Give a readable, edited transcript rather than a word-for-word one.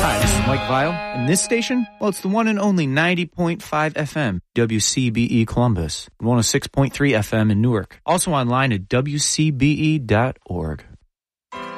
Hi, this is Mike Vile, and this station, well, it's the one and only 90.5 FM, WCBE Columbus, 106.3 FM in Newark. Also online at WCBE.org.